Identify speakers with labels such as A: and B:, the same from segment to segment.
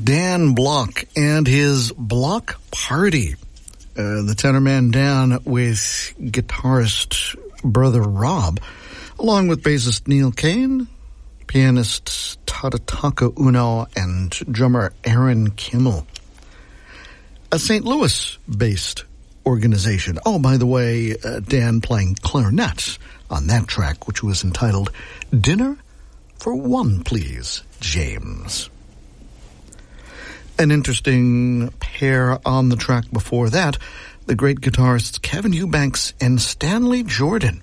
A: Dan Block and his Block Party. The tenor man Dan with guitarist brother Rob, along with bassist Neil Kane, pianist Tadetaka Uno, and drummer Aaron Kimmel. A St. Louis-based organization. Oh, by the way, Dan playing clarinet on that track, which was entitled Dinner for One, Please, James. An interesting pair on the track before that, the great guitarists Kevin Eubanks and Stanley Jordan.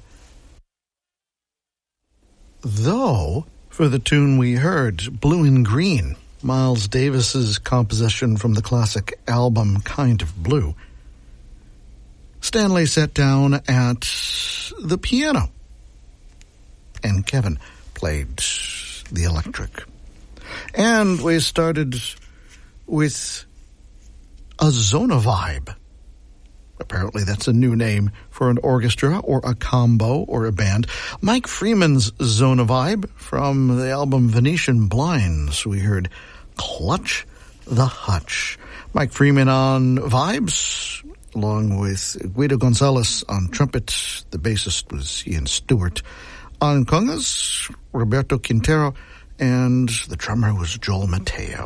A: Though, for the tune we heard, Blue and Green, Miles Davis's composition from the classic album Kind of Blue, Stanley sat down at the piano, and Kevin played the electric. And we started with a Zona Vibe. Apparently that's a new name for an orchestra or a combo or a band. Mike Freeman's Zona Vibe from the album Venetian Blinds. We heard Clutch the Hutch. Mike Freeman on vibes, along with Guido Gonzalez on trumpet. The bassist was Ian Stewart. On congas, Roberto Quintero, and the drummer was Joel Mateo.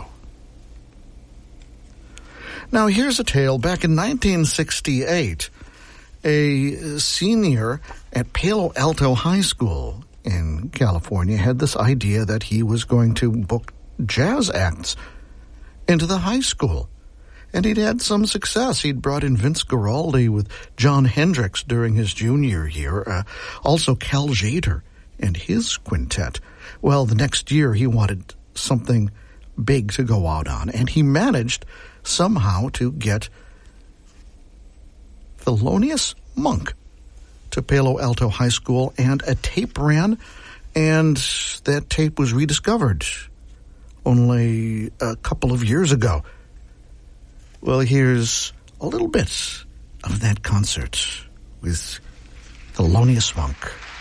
A: Now, here's a tale. Back in 1968, a senior at Palo Alto High School in California had this idea that he was going to book jazz acts into the high school. And he'd had some success. He'd brought in Vince Guaraldi with John Hendricks during his junior year, also Cal Jader and his quintet. Well, the next year he wanted something big to go out on, and he managed somehow to get Thelonious Monk to Palo Alto High School, and a tape ran, and that tape was rediscovered only a couple of years ago. Well, here's a little bit of that concert with Thelonious Monk.